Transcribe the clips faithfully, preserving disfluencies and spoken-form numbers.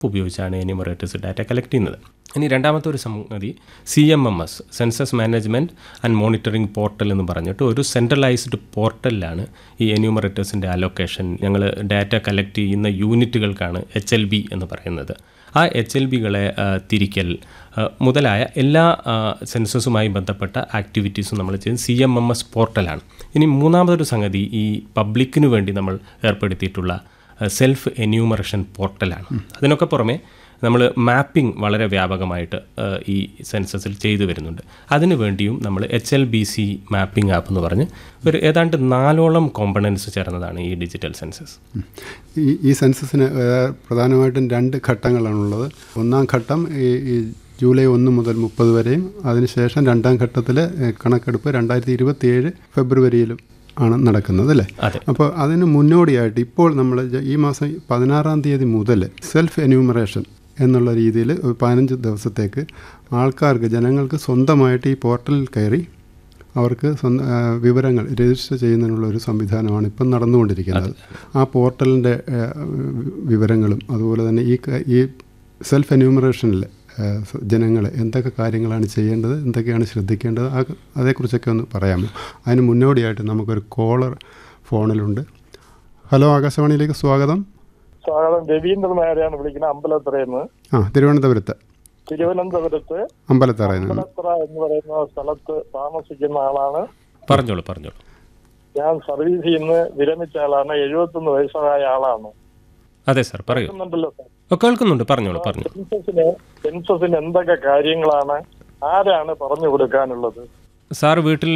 ഉപയോഗിച്ചാണ് enumerators data collect ചെയ്യുന്നത്. ഇനി രണ്ടാമത്തെ ഒരു സംഗതി C M M S, census management and monitoring portal എന്ന് പറഞ്ഞിട്ട് ഒരു സെൻട്രലൈസ്ഡ് പോർട്ടലിലാണ് ഈ എന്യൂമറേറ്റേഴ്സിൻ്റെ അലൊക്കേഷൻ. ഞങ്ങൾ ഡാറ്റ കളക്ട് ചെയ്യുന്ന യൂണിറ്റുകൾക്കാണ് എച്ച് എൽ ബി എന്ന് പറയുന്നത്. ആ എച്ച് എൽ ബികളെ തിരിക്കൽ മുതലായ എല്ലാ സെൻസസുമായി ബന്ധപ്പെട്ട ആക്ടിവിറ്റീസും നമ്മൾ ചെയ്യുന്നത് സി എം എം എസ് പോർട്ടലാണ്. ഇനി മൂന്നാമതൊരു സംഗതി ഈ പബ്ലിക്കിന് വേണ്ടി നമ്മൾ ഏർപ്പെടുത്തിയിട്ടുള്ള സെൽഫ് എന്യൂമറേഷൻ പോർട്ടലാണ്. അതിനൊക്കെ പുറമെ നമ്മൾ മാപ്പിംഗ് വളരെ വ്യാപകമായിട്ട് ഈ സെൻസസിൽ ചെയ്തു വരുന്നുണ്ട്. അതിനു വേണ്ടിയും നമ്മൾ H L B C mapping app എന്ന് പറഞ്ഞ് ഒരു ഏതാണ്ട് നാലോളം കോമ്പണൻസ് ചേർന്നതാണ് ഈ ഡിജിറ്റൽ സെൻസസ്. ഈ ഈ സെൻസസിന് പ്രധാനമായിട്ടും രണ്ട് ഘട്ടങ്ങളാണുള്ളത്. ഒന്നാം ഘട്ടം ഈ ജൂലൈ ഒന്ന് മുതൽ മുപ്പത് വരെയും, അതിനുശേഷം രണ്ടാം ഘട്ടത്തിൽ കണക്കെടുപ്പ് രണ്ടായിരത്തി ഇരുപത്തി ഏഴ് ഫെബ്രുവരിയിലും ആണ് നടക്കുന്നത് അല്ലേ? അപ്പോൾ അതിന് മുന്നോടിയായിട്ട് ഇപ്പോൾ നമ്മൾ ഈ മാസം പതിനാറാം തീയതി മുതൽ സെൽഫ് എന്യൂമറേഷൻ എന്നുള്ള രീതിയിൽ ഒരു പതിനഞ്ച് ദിവസത്തേക്ക് ആൾക്കാർക്ക്, ജനങ്ങൾക്ക് സ്വന്തമായിട്ട് ഈ പോർട്ടലിൽ കയറി അവർക്ക് സ്വന്തം വിവരങ്ങൾ രജിസ്റ്റർ ചെയ്യുന്നതിനുള്ള ഒരു സംവിധാനമാണ് ഇപ്പം നടന്നുകൊണ്ടിരിക്കുന്നത്. ആ പോർട്ടലിൻ്റെ വിവരങ്ങളും അതുപോലെ തന്നെ ഈ ഈ സെൽഫ് എന്യൂമറേഷനിൽ ജനങ്ങൾ എന്തൊക്കെ കാര്യങ്ങളാണ് ചെയ്യേണ്ടത്, എന്തൊക്കെയാണ് ശ്രദ്ധിക്കേണ്ടത്, ആ അതേക്കുറിച്ചൊക്കെ ഒന്ന് പറയാമോ? അതിന് മുന്നോടിയായിട്ട് നമുക്കൊരു കോളർ ഫോണിലുണ്ട്. ഹലോ, ആകാശവാണിയിലേക്ക് സ്വാഗതം. സ്വാഗതം. രവീന്ദ്രൻ നായരാണ് വിളിക്കുന്നത്, അമ്പലത്തറയെന്ന്. ആ, തിരുവനന്തപുരത്ത് തിരുവനന്തപുരത്ത് അമ്പലത്തറ അമ്പലത്തറ എന്ന് പറയുന്ന സ്ഥലത്ത് താമസിക്കുന്ന ആളാണ്. പറഞ്ഞോളൂ പറഞ്ഞോളൂ. ഞാൻ സർവീസിൽ നിന്ന് വിരമിച്ച ആളാണ്. എഴുപത്തൊന്ന് വയസ്സായ ആളാണ്. അതെ സാർ, പറയൂ. കേൾക്കുന്നുണ്ട്, പറഞ്ഞോളൂ പറഞ്ഞു. സെൻസസിന് സെൻസസിന് എന്തൊക്കെ കാര്യങ്ങളാണ്, ആരാണ് പറഞ്ഞു കൊടുക്കാനുള്ളത്? സാർ വീട്ടിൽ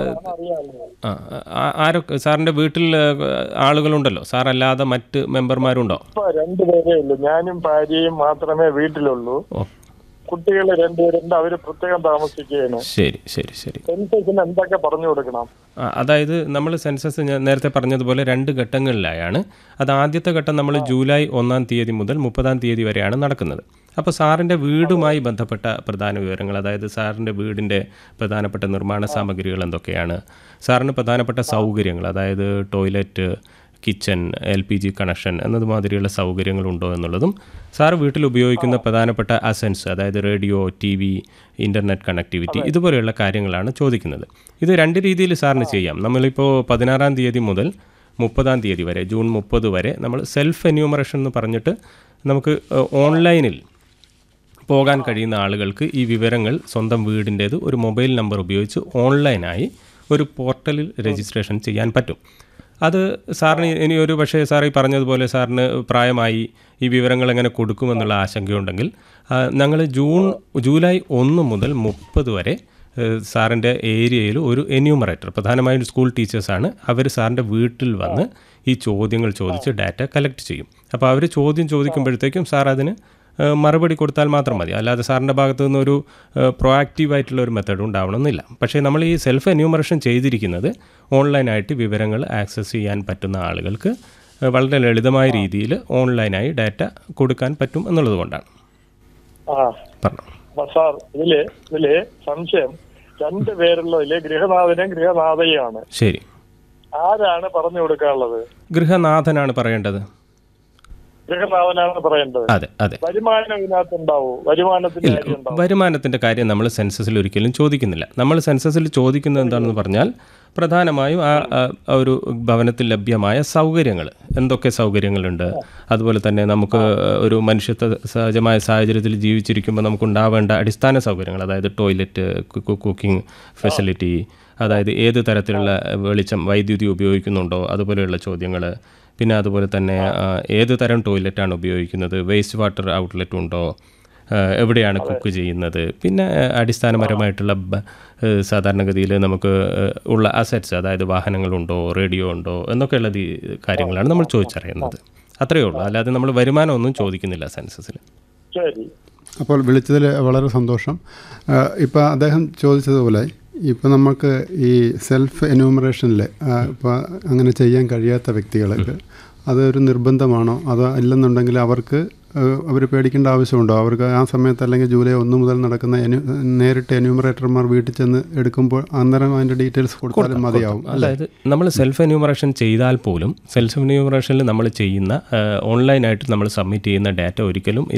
ആരൊക്കെ, സാറിൻ്റെ വീട്ടിൽ ആളുകളുണ്ടല്ലോ, സാറല്ലാതെ മറ്റ് മെമ്പർമാരുണ്ടോ? ഇപ്പൊ രണ്ടുപേരേ ഉള്ളൂ, ഞാനും ഭാര്യയും മാത്രമേ വീട്ടിലുള്ളൂ. കുട്ടികൾ രണ്ടുപേരുണ്ട്, അവര് പ്രത്യേകം താമസിക്കുകയാണ്. ശരി ശരി ശരി. സെൻസസിന് എന്തൊക്കെ പറഞ്ഞു കൊടുക്കണം? അതായത് നമ്മൾ സെൻസസ് ഞാൻ നേരത്തെ പറഞ്ഞതുപോലെ രണ്ട് ഘട്ടങ്ങളിലായാണ്. അത് ആദ്യത്തെ ഘട്ടം നമ്മൾ ജൂലൈ ഒന്നാം തീയതി മുതൽ മുപ്പതാം തീയതി വരെയാണ് നടക്കുന്നത്. അപ്പോൾ സാറിൻ്റെ വീടുമായി ബന്ധപ്പെട്ട പ്രധാന വിവരങ്ങൾ, അതായത് സാറിൻ്റെ വീടിൻ്റെ പ്രധാനപ്പെട്ട നിർമ്മാണ സാമഗ്രികൾ എന്തൊക്കെയാണ്, സാറിന് പ്രധാനപ്പെട്ട സൗകര്യങ്ങൾ, അതായത് toilet, kitchen, L P G connection എന്നതുമാതിരിയുള്ള സൗകര്യങ്ങളുണ്ടോ എന്നുള്ളതും, സാർ വീട്ടിൽ ഉപയോഗിക്കുന്ന പ്രധാനപ്പെട്ട അസൻസ്, അതായത് radio, T V, internet connectivity, ഇതുപോലെയുള്ള കാര്യങ്ങളാണ് ചോദിക്കുന്നത്. ഇത് രണ്ട് രീതിയിൽ സാറിന് ചെയ്യാം. നമ്മളിപ്പോൾ പതിനാറാം തീയതി മുതൽ മുപ്പതാം തീയതി വരെ, ജൂൺ മുപ്പത് വരെ നമ്മൾ സെൽഫ് എന്യൂമറേഷൻ എന്ന് പറഞ്ഞിട്ട് നമുക്ക് ഓൺലൈനിൽ പോകാൻ കഴിയുന്ന ആളുകൾക്ക് ഈ വിവരങ്ങൾ സ്വന്തം വീടിൻ്റേത് ഒരു മൊബൈൽ നമ്പർ ഉപയോഗിച്ച് ഓൺലൈനായി ഒരു പോർട്ടലിൽ രജിസ്ട്രേഷൻ ചെയ്യാൻ പറ്റും. അത് സാറിന് ഇനി ഒരു പക്ഷേ സാർ ഈ പറഞ്ഞതുപോലെ സാറിന് പ്രായമായി ഈ വിവരങ്ങൾ എങ്ങനെ കൊടുക്കുമെന്നുള്ള ആശങ്കയുണ്ടെങ്കിൽ ഞങ്ങൾ ജൂൺ ജൂലൈ ഒന്ന് മുതൽ മുപ്പത് വരെ സാറിൻ്റെ ഏരിയയിൽ ഒരു എന്യൂമറേറ്റർ, പ്രധാനമായും സ്കൂൾ ടീച്ചേഴ്സാണ്, അവർ സാറിൻ്റെ വീട്ടിൽ വന്ന് ഈ ചോദ്യങ്ങൾ ചോദിച്ച് ഡാറ്റ കളക്ട് ചെയ്യും. അപ്പോൾ അവർ ചോദ്യം ചോദിക്കുമ്പോഴത്തേക്കും സാർ അതിന് മറുപടി കൊടുത്താൽ മാത്രം മതി. അല്ലാതെ സാറിൻ്റെ ഭാഗത്തു നിന്നൊരു പ്രൊആക്റ്റീവായിട്ടുള്ള ഒരു മെത്തേഡ് ഉണ്ടാവണമെന്നില്ല. പക്ഷേ നമ്മൾ ഈ സെൽഫ് എന്യൂമറേഷൻ ചെയ്തിരിക്കുന്നത് ഓൺലൈനായിട്ട് വിവരങ്ങൾ ആക്സസ് ചെയ്യാൻ പറ്റുന്ന ആളുകൾക്ക് വളരെ ലളിതമായ രീതിയിൽ ഓൺലൈനായി ഡാറ്റ കൊടുക്കാൻ പറ്റും എന്നുള്ളത് കൊണ്ടാണ്. സാർ, ഇതില് ഇതില് സംശയം, രണ്ട് പേരുള്ളതില് ഗൃഹനാഥനും ഗൃഹനാഥയുമാണ്. ശരി. ആരാണ് പറഞ്ഞു കൊടുക്കാനുള്ളത്? ഗൃഹനാഥനാണ് പറയേണ്ടത്. ഗൃഹനാഥനാണ് പറയേണ്ടത്. അതെ അതെ. വരുമാനം ഇതിനകത്ത് ഉണ്ടാവോ? വരുമാനത്തിന്റെ കാര്യം വരുമാനത്തിൻ്റെ കാര്യം നമ്മൾ സെൻസസിൽ ഒരിക്കലും ചോദിക്കുന്നില്ല. നമ്മൾ സെൻസസിൽ ചോദിക്കുന്നത് എന്താണെന്ന് പറഞ്ഞാൽ പ്രധാനമായും ആ ഒരു ഭവനത്തിൽ ലഭ്യമായ സൗകര്യങ്ങൾ, എന്തൊക്കെ സൗകര്യങ്ങളുണ്ട്, അതുപോലെ തന്നെ നമുക്ക് ഒരു മനുഷ്യത്വ സഹജമായ സാഹചര്യത്തിൽ ജീവിച്ചിരിക്കുമ്പോൾ നമുക്കുണ്ടാവേണ്ട അടിസ്ഥാന സൗകര്യങ്ങൾ, അതായത് ടോയ്ലറ്റ്, കുക്കിംഗ് ഫെസിലിറ്റി, അതായത് ഏത് തരത്തിലുള്ള വെളിച്ചം, വൈദ്യുതി ഉപയോഗിക്കുന്നുണ്ടോ, അതുപോലെയുള്ള ചോദ്യങ്ങൾ. പിന്നെ അതുപോലെ തന്നെ ഏത് തരം ടോയ്ലറ്റാണ് ഉപയോഗിക്കുന്നത്, വേസ്റ്റ് വാട്ടർ ഔട്ട്ലെറ്റ് ഉണ്ടോ, എവിടെയാണ് കുക്ക് ചെയ്യുന്നത്, പിന്നെ അടിസ്ഥാനപരമായിട്ടുള്ള സാധാരണഗതിയിൽ നമുക്ക് ഉള്ള അസറ്റ്സ്, അതായത് വാഹനങ്ങളുണ്ടോ, റേഡിയോ ഉണ്ടോ എന്നൊക്കെയുള്ള കാര്യങ്ങളാണ് നമ്മൾ ചോദിച്ചറിയുന്നത്. അത്രയേ ഉള്ളൂ. അല്ലാതെ നമ്മൾ വരുമാനമൊന്നും ചോദിക്കുന്നില്ല സെൻസസിൽ. അപ്പോൾ വിളിച്ചതിൽ വളരെ സന്തോഷം. ഇപ്പോൾ അദ്ദേഹം ചോദിച്ചതുപോലെ ഇപ്പോൾ നമുക്ക് ഈ സെൽഫ് എന്യൂമറേഷനിൽ ഇപ്പോൾ അങ്ങനെ ചെയ്യാൻ കഴിയാത്ത വ്യക്തികൾക്ക് അതൊരു നിർബന്ധമാണോ അതോ അല്ലെന്നുണ്ടെങ്കിൽ അവർക്ക് അവർ പേടിക്കേണ്ട ആവശ്യമുണ്ടോ? അവർക്ക് ആ സമയത്ത് അല്ലെങ്കിൽ ജൂലൈ ഒന്ന് മുതൽ നടക്കുന്ന എനു നേരിട്ട് എന്യൂമറേറ്റർമാർ വീട്ടിൽ ചെന്ന് എടുക്കുമ്പോൾ അന്നേരം അതിൻ്റെ ഡീറ്റെയിൽസ് കൊടുത്താലും മതിയാവും. അതായത് നമ്മൾ സെൽഫ് എന്യൂമറേഷൻ ചെയ്താൽ പോലും സെൽഫ് എന്യൂമറേഷനിൽ നമ്മൾ ചെയ്യുന്ന ഓൺലൈനായിട്ട് നമ്മൾ സബ്മിറ്റ് ചെയ്യുന്ന ഡാറ്റ ഒരിക്കലും